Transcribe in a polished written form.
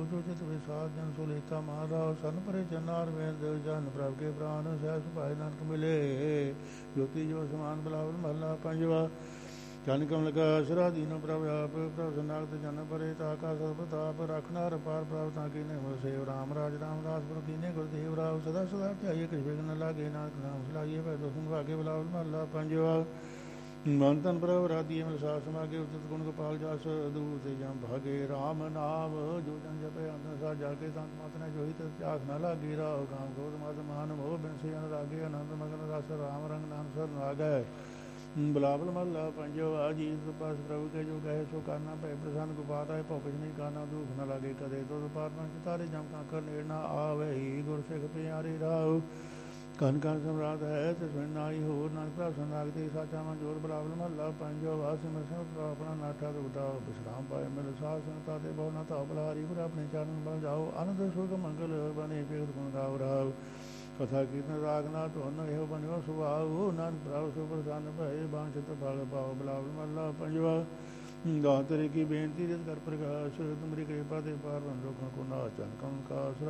चित विषाद जन सुलेता महाराव सन परे चनार वेद देव जन प्रभ के प्राण सहस पाए नानक मिले ज्योति जो समान बिलावल महला पंजवा जन कमल का असरा दीन प्रभ आप प्रभ सनागत जन परे ताका सर्वताप रखना पार प्राप्त ताकि ने सेव राम रामदास प्रभु कीने गुरुदेव राव सदा सदा ध्याये किस विघ्न लागे नानक नाम सुलाइए पै दुख भागे बिलावल महला पंजवा मन तन प्रभ राधि मिल सास समागे उचित गुण गोपाल जास दूत जम भागे राम नाम जो जन जपे अंतर सा जाके संत मत ने जो हित प्यास न लागी राव काम क्रोध मद मान मोह बिनसे अनुरागे आनंद मगन रस राम रंग नाम सर नागै बिलावल महला पंजवा जीत पास प्रभु के जो कहे सो करना पै प्रसन्न गोपाल है पौपिश नहीं करना दुख न लागे कदे तो पार पंच तारे जम काकर नेड़ न आवे गुर सिख प्यारे राव कन कन सम्राट है तिसमें नाई हो नानक प्रभ संरागते साचा मन जोर बिलावल महला पंजवा सिमर अपना नाठा तो उठाओ विश्राम पाए मिल सास संता ते बहु ना ताओ बलहारी पर अपने चरण बल जाओ आनंद सुख मंगल बने पेट गुण गाओ राव कथा कीर्तन रागना तो अन्न एहो बनो सुभाओ नानक प्रभ सो प्रसन्न भय बांछित फल पाओ बिलावल महला पंजवा गाँव तेरे की बेनती रित कर प्रकाश तुमरी कृपा ते पार बन लोगों को नाचन कम का